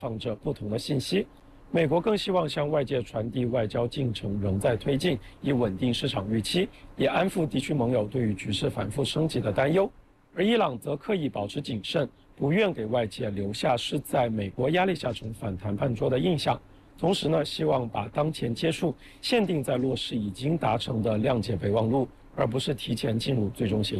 放着不同的信息。美国更希望向外界传递外交进程仍在推进，以稳定市场预期，也安抚地区盟友对于局势反复升级的担忧。而伊朗则刻意保持谨慎，不愿给外界留下是在美国压力下重返谈判桌的印象。同时呢，希望把当前接触限定在落实已经达成的谅解备忘录，而不是提前进入最终协议。